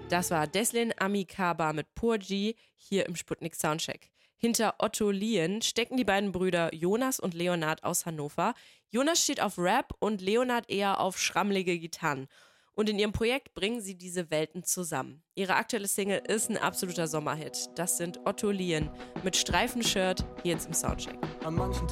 Das war Deslin Amikaba mit Purji hier im Sputnik Soundcheck. Hinter Otto Lien stecken die beiden Brüder Jonas und Leonard aus Hannover. Jonas steht auf Rap und Leonard eher auf schrammelige Gitarren. Und in ihrem Projekt bringen sie diese Welten zusammen. Ihre aktuelle Single ist ein absoluter Sommerhit. Das sind Otto Lien mit Streifenshirt hier jetzt im Soundcheck. An manchen